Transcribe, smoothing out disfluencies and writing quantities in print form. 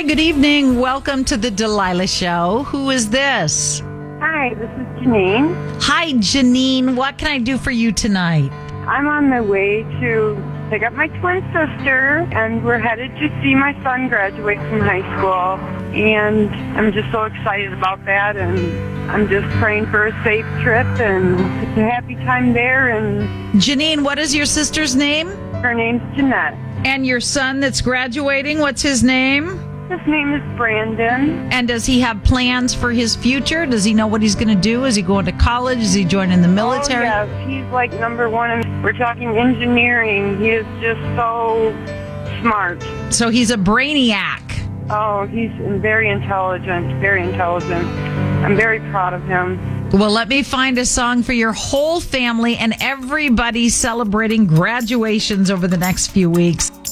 good evening. Welcome to the Delilah Show. Who is this? Hi, this is Janine. Hi, Janine. What can I do for you tonight? I'm on my way to pick up my twin sister, and we're headed to see my son graduate from high school. And I'm just so excited about that, and I'm just praying for a safe trip and it's a happy time there. And Janine, what is your sister's name? her name's Jeanette. And your son that's graduating, what's his name? His name is Brandon. And does he have plans for his future? Does he know what he's going to do? Is he going to college? Is he joining the military? Oh, yes. He's like number one. We're talking engineering. He is just so smart. So he's a brainiac. Oh, he's very intelligent, very intelligent. I'm very proud of him. Well, let me find a song for your whole family and everybody celebrating graduations over the next few weeks.